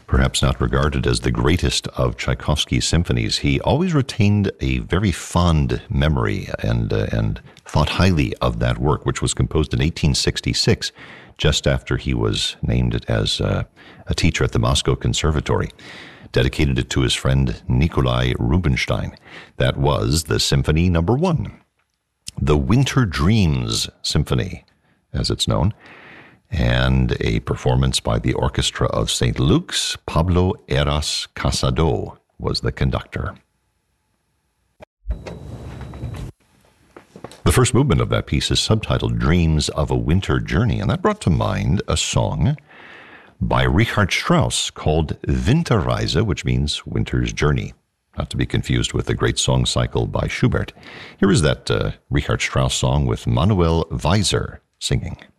Perhaps not regarded as the greatest of Tchaikovsky's symphonies, he always retained a very fond memory and thought highly of that work, which was composed in 1866, just after he was named as a teacher at the Moscow Conservatory. Dedicated it to his friend Nikolai Rubinstein. That was the Symphony No. 1, the Winter Dreams Symphony, as it's known, and a performance by the Orchestra of St. Luke's. Pablo Heras Casado was the conductor. The first movement of that piece is subtitled Dreams of a Winter Journey, and that brought to mind a song by Richard Strauss called Winterreise, which means Winter's Journey, not to be confused with the great song cycle by Schubert. Here is that Richard Strauss song with Manuel Weiser singing.